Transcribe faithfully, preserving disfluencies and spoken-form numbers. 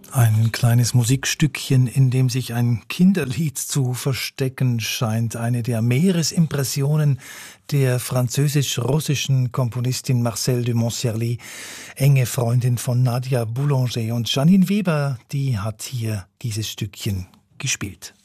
Ein kleines Musikstückchen, in dem sich ein Kinderlied zu verstecken scheint. Eine der Meeresimpressionen der französisch-russischen Komponistin Marcelle de Montserrat, enge Freundin von Nadia Boulanger. Und Janine Weber, die hat hier dieses Stückchen gespielt.